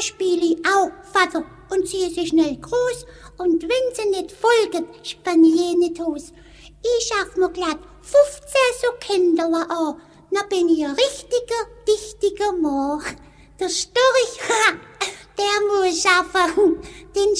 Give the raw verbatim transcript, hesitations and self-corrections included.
spiele ich auch Vater und ziehe sie schnell groß. Und wenn sie nicht folgt, spann ich eh nicht aus. Ich schaff mir glatt fünfzehn so Kinderler an. Na bin ich ein richtiger, dichtiger Mann. Der Storch, ha, der muss schaffen. Den